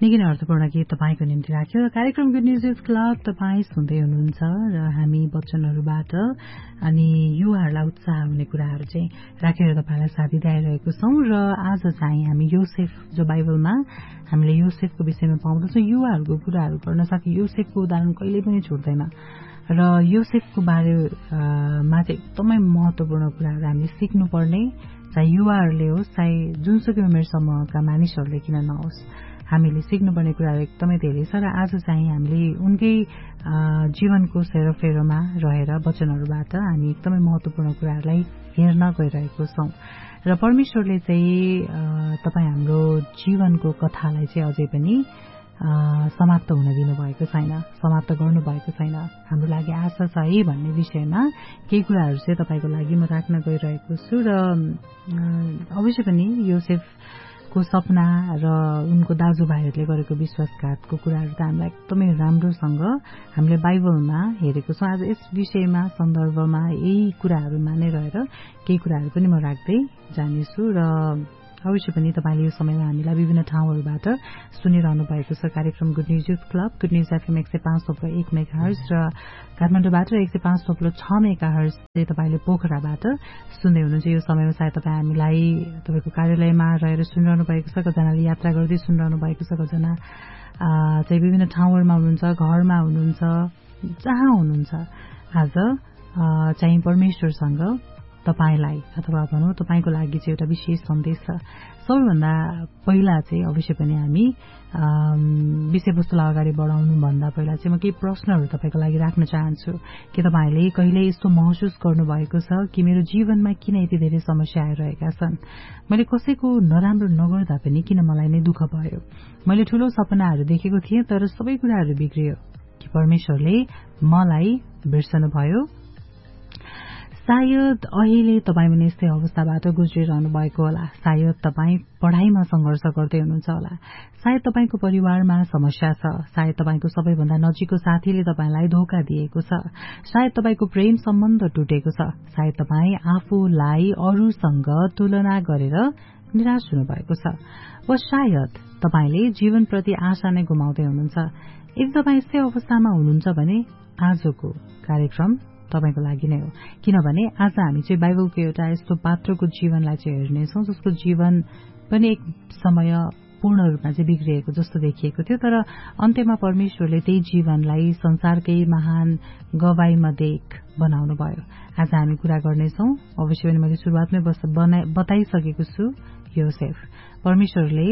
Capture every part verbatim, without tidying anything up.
निकै नै अर्थपूर्ण गीत तपाईँको निम्ति राख्यो। कार्यक्रम गुड न्युज युथ क्लब तपाईँ सुन्दै हुनुहुन्छ र हामी वचनहरूबाट अनि युवाहरूलाई उत्साह हुने कुराहरू चाहिँ राखेर तपाईँलाई साथ दिँदै आइरहेको छौं र आज चाहिँ हामी योसेफ जो बाइबलमा हामीले योसेफको विषयमा पाउँदछौँ, युवाहरूको कुराहरू पढ्न सके योसेफको उदाहरण कहिल्यै पनि छुट्दैन र योसेफको बारेमा चाहिँ एकदमै महत्वपूर्ण कुराहरू हामीले सिक्नुपर्ने, चाहे युवाहरूले होस् चाहे जुनसुकै उमेर समूहका मानिसहरूले किन नहोस्, हामीले सिक्नुपर्ने कुराहरू एकदमै धेरै छ र आज चाहिँ हामीले उनकै जीवनको सेरोफेरोमा रहेर वचनहरूबाट हामी एकदमै महत्वपूर्ण कुराहरूलाई हेर्न गइरहेको छौं र परमेश्वरले चाहिँ तपाईँ हाम्रो जीवनको कथालाई चाहिँ अझै पनि समाप्त हुन दिनुभएको छैन, समाप्त गर्नुभएको छैन। हाम्रो लागि आशा छ है भन्ने विषयमा केही कुराहरू चाहिँ तपाईँको लागि म राख्न गइरहेको छु र अवश्य पनि योसेफको सपना र उनको दाजुभाइहरूले गरेको विश्वासघातको कुराहरू त हामीलाई एकदमै राम्रोसँग हामीले बाइबलमा हेरेको छौँ। आज यस विषयमा सन्दर्भमा यही कुराहरूमा नै रहेर केही कुराहरू पनि म राख्दै जानेछु र अवश्य पनि तपाईँले यो समयमा हामीलाई विभिन्न ठाउँहरूबाट सुनिरहनु भएको छ। कार्यक्रम good news youth club good news FM एक सय पाँच थोप्लो एक मेगा हर्ज र काठमाडौँबाट एक सय पाँच थोप्लो छ मेगा हर्ज चाहिँ तपाईँले पोखराबाट सुन्दै हुनुहुन्छ। यो समयमा सायद तपाईँ हामीलाई तपाईँको कार्यालयमा रहेर सुनिरहनु भएको छ, कतिजनाले यात्रा गर्दै सुनिरहनु भएको छ, कतिजना चाहिँ विभिन्न ठाउँहरूमा हुनुहुन्छ, घरमा हुनुहुन्छ, जहाँ हुनुहुन्छ। आज चाहिँ परमेश्वरसँग तपाईलाई अथवा भनौँ तपाईँको लागि चाहिँ एउटा विशेष सन्देश छ। सबैभन्दा पहिला चाहिँ अवश्य पनि हामी विषयवस्तुलाई अगाडि बढाउनु भन्दा पहिला चाहिँ म केही प्रश्नहरू तपाईँको लागि राख्न चाहन्छु। के तपाईँले कहिले यस्तो महसुस गर्नुभएको छ कि मेरो जीवनमा किन यति धेरै समस्या आइरहेका छन्, मैले कसैको नराम्रो नगर्दा पनि किन मलाई नै दुःख भयो, मैले ठूलो सपनाहरू देखेको थिएँ तर सबै कुराहरू बिग्रियो, कि परमेश्वरले मलाई बिर्सनु भयो। सायद अहिले तपाईँ पनि यस्तै अवस्थाबाट गुज्रिरहनु भएको होला। सायद तपाईँ पढ़ाइमा संघर्ष गर्दै हुनुहुन्छ होला, सायद तपाईँको परिवारमा समस्या छ, सायद तपाईँको सबैभन्दा नजिकको साथीले तपाईँलाई धोका दिएको छ, सायद तपाईँको प्रेम सम्बन्ध टुटेको छ, सायद तपाईँ आफूलाई अरूसँग तुलना गरेर निराश हुनुभएको छ, वा सायद तपाईँले जीवनप्रति आशा नै गुमाउँदै हुनुहुन्छ। यदि तपाईँ यस्तै अवस्थामा हुनुहुन्छ भने आजको कार्यक्रम तपाईको लागि नै हो, किनभने आज हामी चाहिँ बाइबलको एउटा यस्तो पात्रको जीवनलाई चाहिँ हेर्नेछौँ जसको जीवन पनि एक समय पूर्ण रूपमा चाहिँ बिग्रिएको जस्तो देखिएको थियो, तर अन्त्यमा परमेश्वरले त्यही जीवनलाई संसारकै महान गवाईमध्ये एक बनाउनु भयो। आज हामी कुरा गर्नेछौँ, अवश्य पनि मैले शुरूआतमै बताइसकेको छु, योसेफ। परमेश्वरले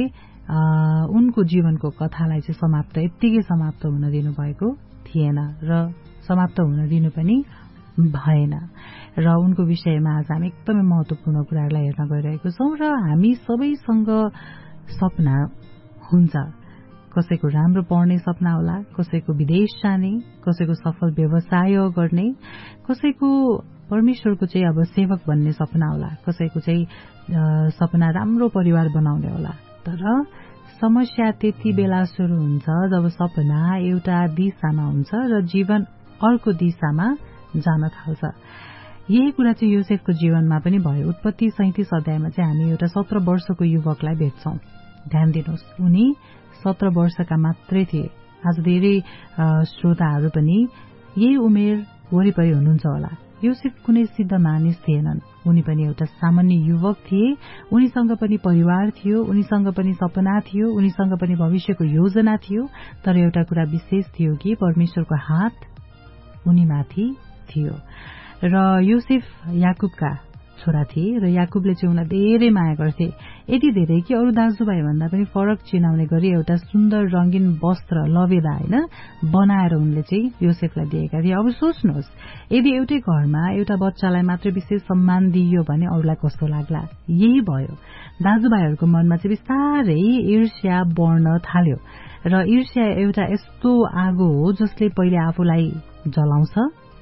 उनको जीवनको कथालाई चाहिँ समाप्त यत्तिकै समाप्त हुन दिनुभएको थिएन र समाप्त हुन दिनु पनि भएन र उनको विषयमा आज हामी एकदमै महत्वपूर्ण कुराहरूलाई हेर्न गइरहेको छौं र हामी सबैसँग सपना हुन्छ। कसैको राम्रो पढ्ने सपना होला, कसैको विदेश जाने, कसैको सफल व्यवसाय गर्ने, कसैको परमेश्वरको चाहिँ अब सेवक बन्ने सपना होला, कसैको चाहिँ सपना राम्रो परिवार बनाउने होला। तर समस्या त्यति बेला सुरु हुन्छ जब सपना एउटा दिशामा हुन्छ र जीवन अर्को दिशामा जान थाल्छ। यही कुरा चाहिँ योसेफको जीवनमा पनि भयो। उत्पत्ति सैंतीस अध्यायमा चाहिँ हामी एउटा सत्र वर्षको युवकलाई भेट्छौं। ध्यान दिनुहोस्, उनी सत्र वर्षका मात्रै थिए। आज धेरै श्रोताहरू पनि यही उमेर वरिपरि हुनुहुन्छ होला। योसेफ कुनै सिद्ध मानिस थिएनन्, उनी पनि एउटा सामान्य युवक थिए। उनीसँग पनि परिवार थियो, उनीसँग पनि सपना थियो, उनीसँग पनि भविष्यको योजना थियो। तर एउटा कुरा विशेष थियो कि परमेश्वरको हात उनीमाथि थियो र योसेफ याकुबका छोरा थिए र याकुबले चाहिँ उनलाई धेरै माया गर्थे, यति धेरै कि अरू दाजुभाइ भन्दा पनि फरक चिनाउने गरी एउटा सुन्दर रंगीन वस्त्र लवेदा हैन बनाएर उनले चाहिँ योसेफलाई दिएका थिए। अब सोच्नुहोस्, यदि एउटै घरमा एउटा बच्चालाई मात्र विशेष सम्मान दिइयो भने अरूलाई कस्तो लाग्ला। यही भयो, दाजुभाइहरूको मनमा चाहिँ बिस्तारै ईर्ष्या बढ्न थाल्यो र ईर्ष्या एउटा यस्तो आगो हो जसले पहिले आफूलाई जलाउँछ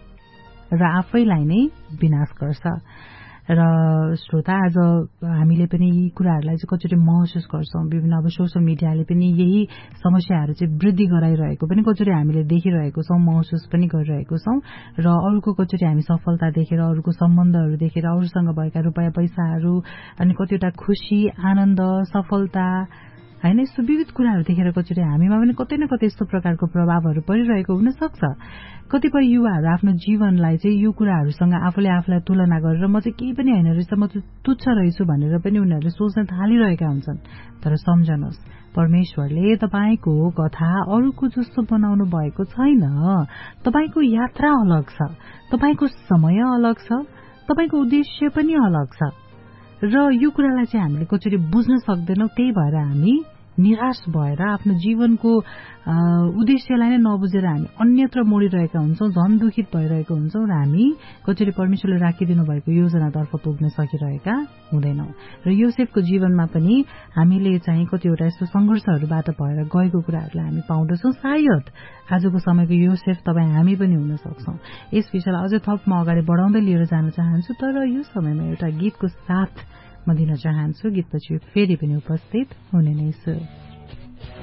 र आफैलाई नै विनाश गर्छ। र श्रोता, आज हामीले पनि यी कुराहरूलाई चाहिँ कचोटि महसुस गर्छौं। विभिन्न अब सोशल मिडियाले पनि यही समस्याहरू चाहिँ वृद्धि गराइरहेको पनि कचोटि हामीले देखिरहेको छौं, महसुस पनि गरिरहेको छौं र अरूको कचोटि हामी सफलता देखेर, अरूको सम्बन्धहरू देखेर, अरूसँग भएका रुपैयाँ पैसाहरू अनि कतिवटा खुशी, आनन्द, सफलता होइन। यस्तो विविध कुराहरू देखेर कचोटि हामीमा पनि कतै न कतै यस्तो प्रकारको प्रभावहरू परिरहेको हुन सक्छ। कतिपय युवाहरू आफ्नो जीवनलाई चाहिँ यो कुराहरूसँग आफूले आफूलाई तुलना गरेर म चाहिँ केही पनि होइन रहेछ, म चाहिँ तुच्छ रहेछु भनेर पनि उनीहरूले सोच्न थालिरहेका हुन्छन्। तर सम्झनुहोस्, परमेश्वरले तपाईको कथा अरूको जस्तो बनाउनु भएको छैन। तपाईको यात्रा अलग छ, तपाईको समय अलग छ, तपाईको उद्देश्य पनि अलग छ र यो कुरालाई चाहिँ हामीले कसरी बुझ्न सक्दैनौं। त्यही भएर हामी निराश भएर आफ्नो जीवनको उद्देश्यलाई नै नबुझेर हामी अन्यत्र मोडिरहेका हुन्छौं, झन दुखित भइरहेको हुन्छौं र हामी कसरी परमेश्वरले राखिदिनु भएको योजनातर्फ पुग्न सकिरहेका हुँदैनौं। र योसेफको जीवनमा पनि हामीले चाहिँ कतिवटा यस्तो संघर्षहरूबाट भएर गएको कुराहरूलाई हामी पाउँदछौं। सायद आजको समयको योसेफ तपाई हामी पनि हुन सक्छौं। यस विषयलाई अझै थप म अगाडि बढाउँदै लिएर जान चाहन्छु, तर यो समयमा एउटा गीतको साथ म दिन चाहन्छु। गीतपछि फेरि पनि उपस्थित हुने नै छु।